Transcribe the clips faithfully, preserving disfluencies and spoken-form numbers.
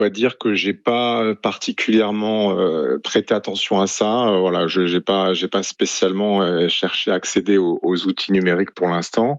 On va dire que j'ai pas particulièrement euh, prêté attention à ça. Euh, voilà, je j'ai pas j'ai pas spécialement euh, cherché à accéder aux, aux outils numériques pour l'instant.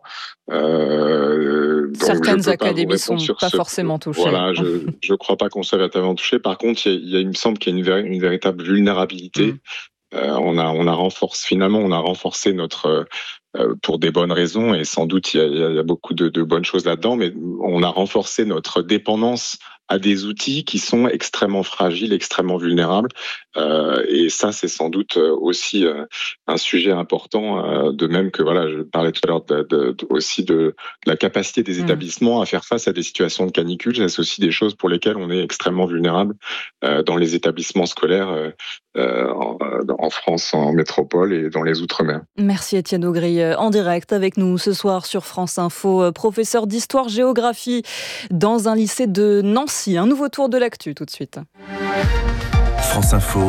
Euh, donc je Certaines peux pas vous académies répondre sont sur pas ce. forcément touchées. Voilà, je je crois pas qu'on soit véritablement touché. Par contre, il y a, il y a- il me semble qu'il y a une, véri- une véritable Mm. vulnérabilité. Euh, on a on a renforcé finalement on a renforcé notre euh, pour des bonnes raisons et sans doute il y a, il y a- il y a beaucoup de, de bonnes choses là-dedans, mais on a renforcé notre dépendance à des outils qui sont extrêmement fragiles, extrêmement vulnérables. Euh, et ça, c'est sans doute aussi euh, un sujet important. Euh, de même que voilà, je parlais tout à l'heure de, de, de- aussi de, de la capacité des Mm. établissements à faire face à des situations de canicule. C'est aussi des choses pour lesquelles on est extrêmement vulnérable euh, dans les établissements scolaires euh, euh, en, en France, en métropole et dans les Outre-mer. Merci Étienne Augry, en direct avec nous ce soir sur France Info, professeur d'histoire-géographie dans un lycée de Nancy. Un nouveau tour de l'actu tout de suite. France Info,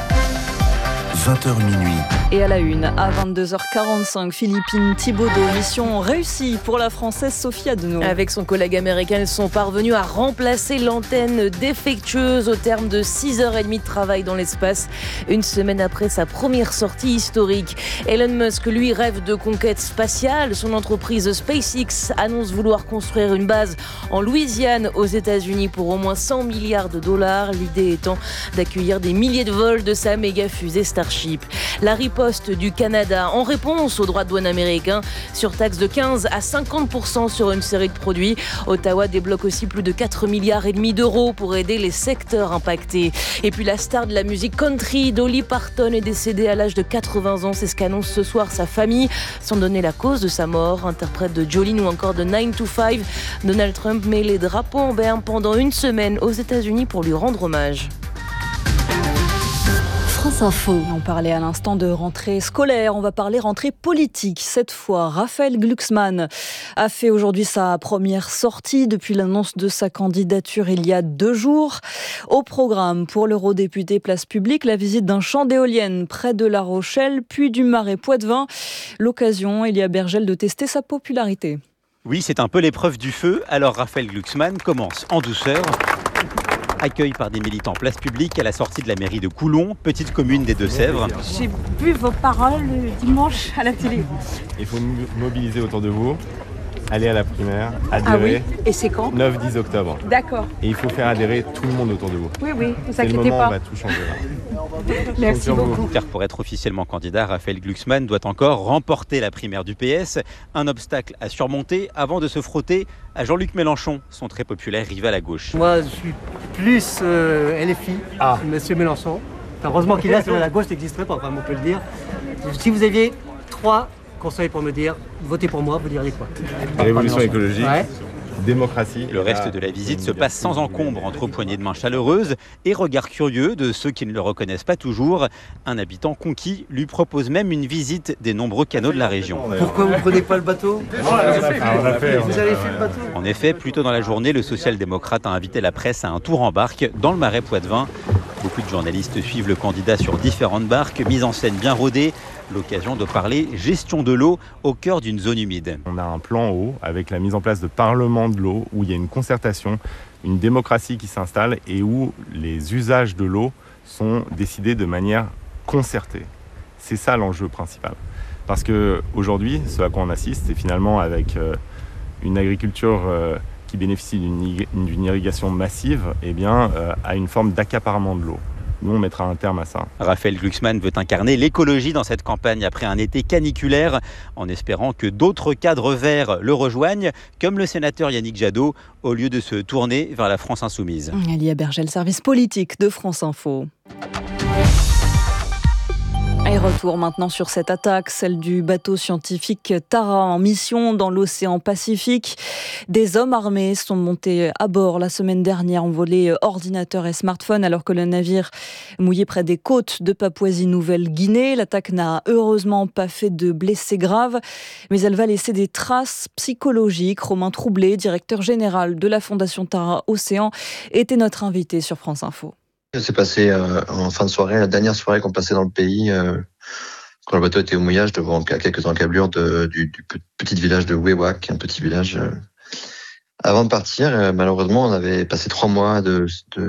vingt heures minuit. Et à la une, à vingt-deux heures quarante-cinq, Philippine Thibaudot, mission réussie pour la Française Sophie Adenau. Avec son collègue américain, ils sont parvenus à remplacer l'antenne défectueuse au terme de six heures trente de travail dans l'espace, une semaine après sa première sortie historique. Elon Musk, lui, rêve de conquête spatiale. Son entreprise SpaceX annonce vouloir construire une base en Louisiane, aux États-Unis, pour au moins cent milliards de dollars. L'idée étant d'accueillir des milliers de vols de sa méga fusée Starship. La riposte du Canada en réponse aux droits de douane américains, surtaxe de quinze à cinquante pour cent sur une série de produits. Ottawa débloque aussi plus de quatre milliards et demi d'euros pour aider les secteurs impactés. Et puis la star de la musique country, Dolly Parton, est décédée à l'âge de quatre-vingts ans. C'est ce qu'annonce ce soir sa famille, sans donner la cause de sa mort. Interprète de Jolene ou encore de nine to five, Donald Trump met les drapeaux en berne pendant une semaine aux États-Unis pour lui rendre hommage. France Info. On parlait à l'instant de rentrée scolaire, on va parler rentrée politique. Cette fois, Raphaël Glucksmann a fait aujourd'hui sa première sortie depuis l'annonce de sa candidature il y a deux jours. Au programme pour l'eurodéputé Place Publique, la visite d'un champ d'éoliennes près de La Rochelle, puis du Marais Poitevin. L'occasion, Elia Bergel, de tester sa popularité. Oui, c'est un peu l'épreuve du feu. Alors Raphaël Glucksmann commence en douceur. Accueil par des militants Place Publique à la sortie de la mairie de Coulon, petite commune des Deux-Sèvres. J'ai vu vos paroles dimanche à la télé. Il faut mobiliser autour de vous, aller à la primaire, adhérer. Ah oui. Et c'est quand ? neuf dix octobre. D'accord. Et il faut faire adhérer tout le monde autour de vous. Oui, oui, ne vous C'est le inquiétez moment, pas. on va tout changer là. Merci beaucoup. Car pour être officiellement candidat, Raphaël Glucksmann doit encore remporter la primaire du P S. Un obstacle à surmonter avant de se frotter à Jean-Luc Mélenchon, son très populaire rival à gauche. Moi, je suis plus euh, L F I, ah. Monsieur Mélenchon. Enfin, heureusement qu'il est là, sinon la gauche n'existerait pas, enfin, on peut le dire. Si vous aviez trois conseils pour me dire, votez pour moi, vous diriez quoi ? Révolution écologique. Ouais. Démocratie. Le reste de la visite se passe sans encombre entre poignées de main chaleureuses et regards curieux de ceux qui ne le reconnaissent pas toujours. Un habitant conquis lui propose même une visite des nombreux canaux de la région. Pourquoi vous ne prenez pas le bateau ? Ah, on a fait, Vous avez fait le bateau ? En effet, plus tôt dans la journée, le social-démocrate a invité la presse à un tour en barque dans le Marais Poitevin. Beaucoup de journalistes suivent le candidat sur différentes barques, mise en scène bien rodée. L'occasion de parler gestion de l'eau au cœur d'une zone humide. On a un plan eau avec la mise en place de parlements de l'eau où il y a une concertation, une démocratie qui s'installe et où les usages de l'eau sont décidés de manière concertée. C'est ça l'enjeu principal. Parce qu'aujourd'hui, ce à quoi on assiste, c'est finalement avec euh, une agriculture euh, qui bénéficie d'une, d'une irrigation massive, eh bien, euh, à une forme d'accaparement de l'eau. Nous, on mettra un terme à ça. Raphaël Glucksmann veut incarner l'écologie dans cette campagne après un été caniculaire, en espérant que d'autres cadres verts le rejoignent, comme le sénateur Yannick Jadot, au lieu de se tourner vers la France insoumise. Elia Bergel, service politique de France Info. Et retour maintenant sur cette attaque, celle du bateau scientifique Tara en mission dans l'océan Pacifique. Des hommes armés sont montés à bord la semaine dernière, ont volé ordinateurs et smartphones alors que le navire mouillait près des côtes de Papouasie-Nouvelle-Guinée. L'attaque n'a heureusement pas fait de blessés graves, mais elle va laisser des traces psychologiques. Romain Troublé, directeur général de la Fondation Tara Océan, était notre invité sur France Info. Ça s'est passé euh, en fin de soirée, la dernière soirée qu'on passait dans le pays, euh, quand le bateau était au mouillage, devant quelques encablures de, du, du petit village de Wewak, un petit village euh, Avant de partir, malheureusement, on avait passé trois mois de, de